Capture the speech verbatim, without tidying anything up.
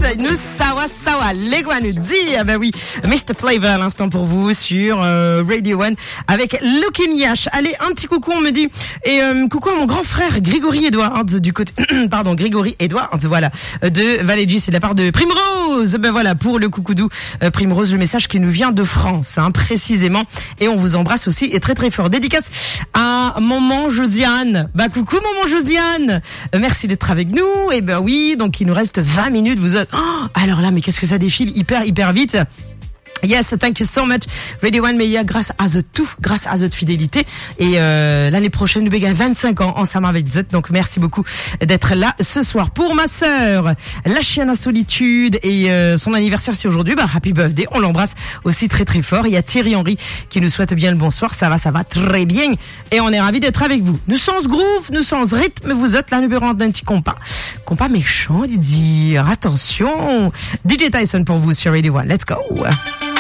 nous sawa sawa legwa nous dit. Ah ben oui, mister Flavor à l'instant pour vous sur euh, Radio One avec Looking Yash. Allez, un petit coucou, on me dit. Et euh, coucou à mon grand frère Grégory Edwards du côté pardon, Grégory Edwards, voilà, de Valégie, c'est de la part de Primrose. Ben voilà, pour le coucoudou euh, Primrose, le message qui nous vient de France, hein, précisément. Et on vous embrasse aussi et très très fort. Dédicace à maman Josiane. Bah coucou maman Josiane. Euh, merci d'être avec nous. Et ben oui, donc il nous reste vingt minutes. Vous êtes... Oh, alors là, mais qu'est-ce que ça défile hyper hyper vite. Yes, thank you so much. Radio One, mais il y a grâce à The tout, grâce à The fidélité. Et euh, l'année prochaine, nous bégagne vingt-cinq ans ensemble avec The. Donc merci beaucoup d'être là ce soir. Pour ma sœur, la chienne à solitude et euh, son anniversaire c'est aujourd'hui. Bah happy birthday, on l'embrasse aussi très très fort. Il y a Thierry Henry qui nous souhaite bien le bonsoir. Ça va, ça va très bien. Et on est ravis d'être avec vous. Nous sommes groove, nous sommes rythme. Vous êtes là, numéro un d'un petit compas. Compas méchant, de dire attention. D J Tyson pour vous sur Radio One. Let's go.